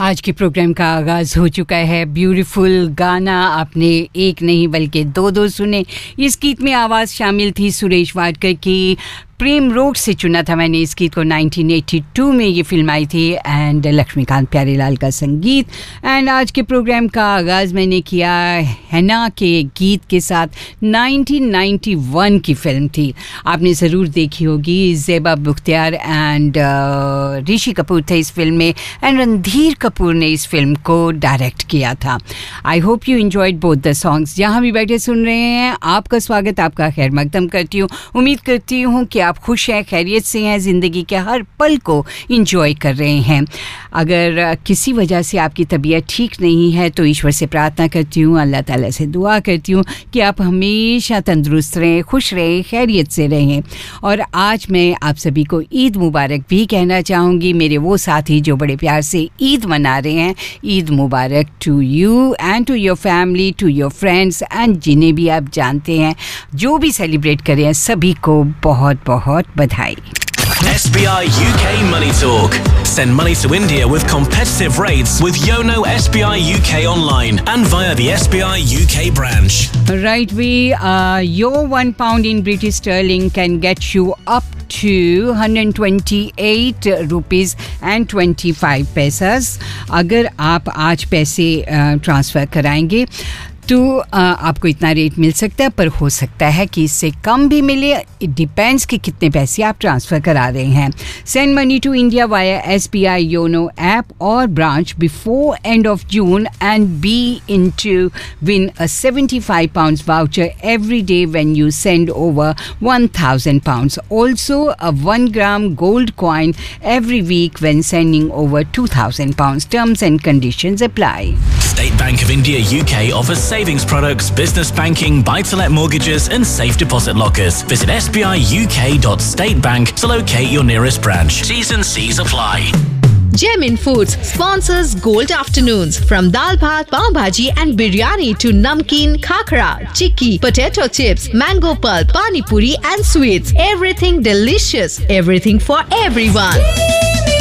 आज के प्रोग्राम का आगाज़ हो चुका है। ब्यूटीफुल गाना आपने एक नहीं बल्कि दो सुने। इस गीत में आवाज़ शामिल थी सुरेश वाडकर की। प्रेम रोग से चुना था मैंने इस गीत को। 1982 में ये फिल्म आई थी एंड लक्ष्मीकांत प्यारेलाल का संगीत। एंड आज के प्रोग्राम का आगाज़ मैंने किया हैना के गीत के साथ। 1991 की फिल्म थी, आपने ज़रूर देखी होगी। ज़ेबा बख्तियार एंड ऋषि कपूर थे इस फिल्म में एंड रणधीर कपूर ने इस फिल्म को डायरेक्ट किया था। I hope you enjoyed both the songs. जहाँ भी बैठे सुन रहे हैं, आपका स्वागत, आपका खैर मकदम करती हूँ। उम्मीद करती हूँ कि आप खुश हैं, खैरियत से हैं, ज़िंदगी के हर पल को एंजॉय कर रहे हैं। अगर किसी वजह से आपकी तबीयत ठीक नहीं है तो ईश्वर से प्रार्थना करती हूँ, अल्लाह ताला से दुआ करती हूँ कि आप हमेशा तंदुरुस्त रहें, खुश रहें, खैरियत से रहें। और आज मैं आप सभी को ईद मुबारक भी कहना चाहूँगी। मेरे वो साथी जो बड़े प्यार से ईद मना रहे हैं, ईद मुबारक to you and to your family, to your friends and जिन्हें भी आप जानते हैं, जो भी सेलिब्रेट करें, सभी को बहुत बहुत बधाई। SBI UK Money Talk. Send money to India with competitive rates with Yono SBI UK online and via the SBI UK branch. Right, your £1 in British sterling can get you up to 128 rupees and 25 paisas. अगर आप आज पैसे transfer कराएंगे तो आपको इतना rate मिल सकता है, पर हो सकता है कि इससे कम भी मिले। इट डिपेंड्स कि कितने पैसे आप ट्रांसफ़र करा रहे हैं। Send money to India via SBI YONO app और branch before end of June and be in to win a £75 voucher every day when you send over £1,000. Also a 1 gram gold coin every week when sending over £2,000. Terms and conditions apply. State Bank of India UK offers savings products, business banking, buy-to-let mortgages and safe deposit lockers. Visit sbiuk.statebank to locate your nearest branch. T's and C's apply. Gemin Foods sponsors Gold Afternoons. From dal bhat, pav bhaji and biryani to namkeen, khakra, chikki, potato chips, mango pulp, pani puri and sweets. Everything delicious. Everything for everyone.